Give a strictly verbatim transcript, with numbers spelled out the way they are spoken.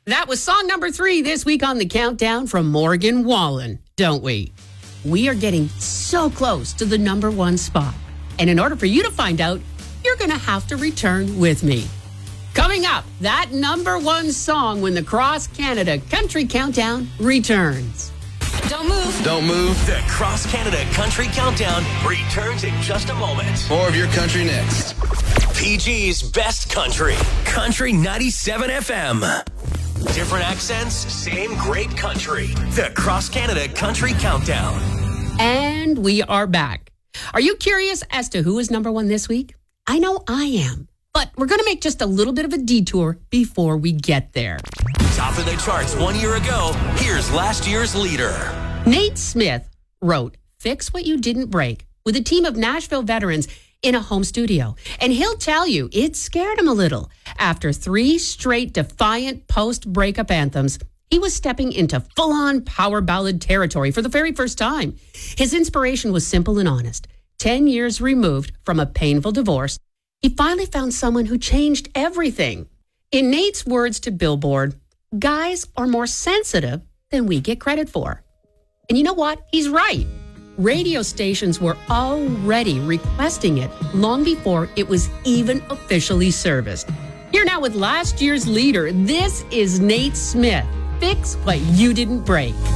That was song number three this week on the countdown from Morgan Wallen, don't we? We are getting so close to the number one spot. And in order for you to find out, you're going to have to return with me. Coming up, that number one song when the Cross Canada Country Countdown returns. Don't move. Don't move. The Cross Canada Country Countdown returns in just a moment. More of your country next. P G's Best Country. Country ninety-seven F M. Different accents, same great country. The Cross Canada Country Countdown. And we are back. Are you curious as to who is number one this week? I know I am. But we're going to make just a little bit of a detour before we get there. Top of the charts one year ago, here's last year's leader. Nate Smith wrote Fix What You Didn't Break with a team of Nashville veterans in a home studio. And he'll tell you it scared him a little. After three straight defiant post-breakup anthems, he was stepping into full-on power ballad territory for the very first time. His inspiration was simple and honest. Ten years removed from a painful divorce, he finally found someone who changed everything. In Nate's words to Billboard, guys are more sensitive than we get credit for. And you know what? He's right. Radio stations were already requesting it long before it was even officially serviced. Here now with last year's leader, this is Nate Smith. Fix What You Didn't Break.